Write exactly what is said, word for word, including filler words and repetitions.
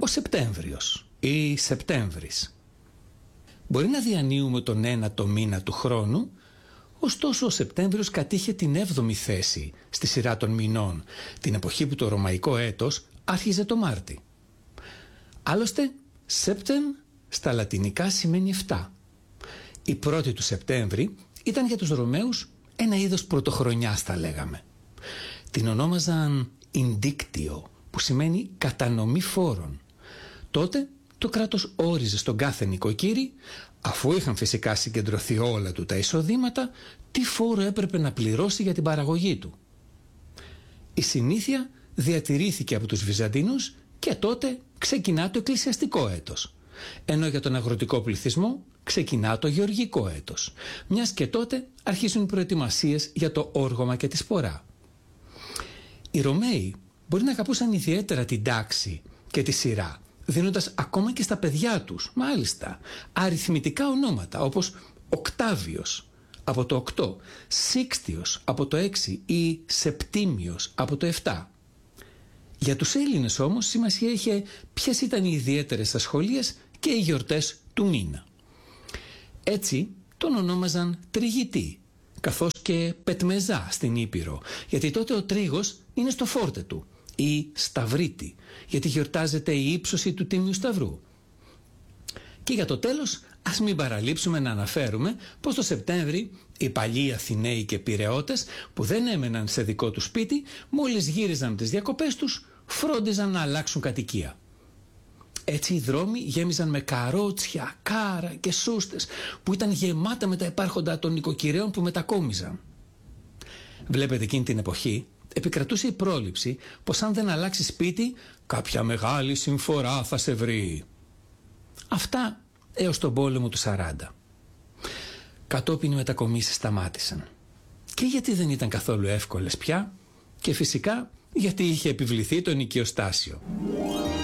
Ο Σεπτέμβριος ή Σεπτέμβρης. Μπορεί να διανύουμε τον ένατο μήνα του χρόνου, ωστόσο ο Σεπτέμβριος κατήχε την έβδομη θέση στη σειρά των μηνών, την εποχή που το ρωμαϊκό έτος άρχιζε το Μάρτι. Άλλωστε, Σέπτεμ στα λατινικά σημαίνει εφτά. Η πρώτη του Σεπτέμβρη ήταν για τους Ρωμαίους ένα είδος πρωτοχρονιάς, θα λέγαμε. Την ονόμαζαν Indictio, που σημαίνει κατανομή φόρων. Τότε το κράτος όριζε στον κάθε νοικοκύρη, αφού είχαν φυσικά συγκεντρωθεί όλα του τα εισοδήματα, τι φόρο έπρεπε να πληρώσει για την παραγωγή του. Η συνήθεια διατηρήθηκε από τους Βυζαντινούς και τότε ξεκινά το εκκλησιαστικό έτος, ενώ για τον αγροτικό πληθυσμό ξεκινά το γεωργικό έτος, μιας και τότε αρχίζουν οι προετοιμασίες για το όργωμα και τη σπορά. Οι Ρωμαίοι μπορεί να αγαπούσαν ιδιαίτερα την τάξη και τη σειρά, δίνοντας ακόμα και στα παιδιά τους, μάλιστα, αριθμητικά ονόματα όπως Οκτάβιος από το οκτώ, Σύξτιος από το έξι ή Σεπτίμιος από το επτά. Για τους Έλληνες όμως σημασία είχε ποιες ήταν οι ιδιαίτερες ασχολίες και οι γιορτές του μήνα. Έτσι τον ονόμαζαν Τριγητή, καθώς και Πετμεζά στην Ήπειρο, γιατί τότε ο τρίγος είναι στο φόρτε του, ή Σταυρίτη, γιατί γιορτάζεται η ύψωση του Τίμιου Σταυρού. Και για το τέλος, ας μην παραλείψουμε να αναφέρουμε πως το Σεπτέμβρη οι παλιοί Αθηναίοι και Πειραιώτες που δεν έμεναν σε δικό τους σπίτι, μόλις γύριζαν τις διακοπές τους, φρόντιζαν να αλλάξουν κατοικία. Έτσι οι δρόμοι γέμιζαν με καρότσια, κάρα και σούστες που ήταν γεμάτα με τα υπάρχοντα των νοικοκυρέων που μετακόμιζαν. Βλέπετε, εκείνη την εποχή επικρατούσε η πρόληψη πως αν δεν αλλάξει σπίτι, κάποια μεγάλη συμφορά θα σε βρει. Αυτά έως τον πόλεμο του σαράντα. Κατόπιν οι μετακομίσεις σταμάτησαν. Και γιατί δεν ήταν καθόλου εύκολες πια, και φυσικά γιατί είχε επιβληθεί το νοικιοστάσιο.